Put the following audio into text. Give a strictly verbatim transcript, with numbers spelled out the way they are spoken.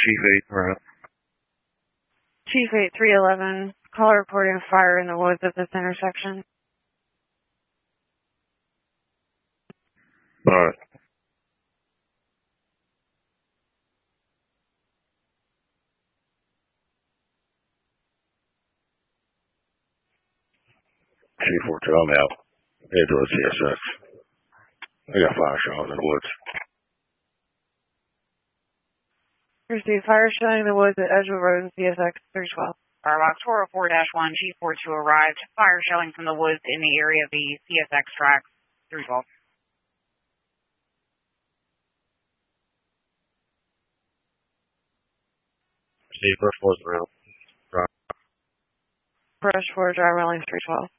Chief eight, right. Chief eight three eleven, call reporting fire in the woods at this intersection. Alright. Chief four two, I'm out. Head towards C S X. I got fire showing in the woods. Receive fire showing in the woods at Edgewood Road and C S X three twelve. Firebox four oh four dash one, Chief four two arrived. Fire shelling from the woods in the area of the C S X tracks, three twelve. Receive brush four zero. Brush four, driver lane three twelve.